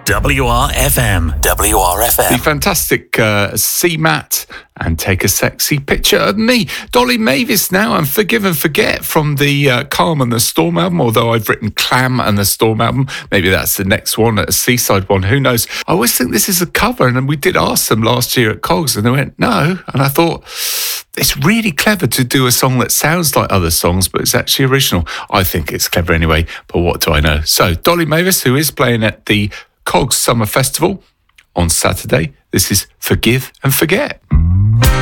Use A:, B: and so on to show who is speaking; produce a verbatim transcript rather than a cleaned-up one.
A: W R F M. W R F M.
B: The fantastic uh, C Matt and Take a Sexy Picture of Me. Dolly Mavis now and Forgive and Forget from the uh, Calm and the Storm album, although I've written Clam and the Storm album. Maybe that's the next one, a Seaside one, who knows. I always think this is a cover, and we did ask them last year at Cogs and they went, no. And I thought, it's really clever to do a song that sounds like other songs, but it's actually original. I think it's clever anyway, but what do I know? So Dolly Mavis, who is playing at the Cogs Summer Festival on Saturday, this is Forgive and Forget.